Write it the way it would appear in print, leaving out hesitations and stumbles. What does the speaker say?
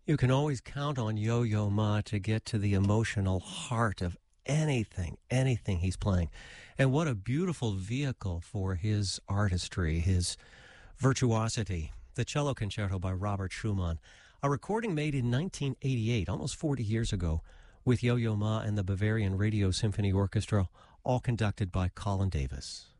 You can always count on Yo-Yo Ma to get to the emotional heart of anything he's playing. And what a beautiful vehicle for his artistry, his virtuosity. The Cello Concerto by Robert Schumann, a recording made in 1988, almost 40 years ago, with Yo-Yo Ma and the Bavarian Radio Symphony Orchestra, all conducted by Colin Davis.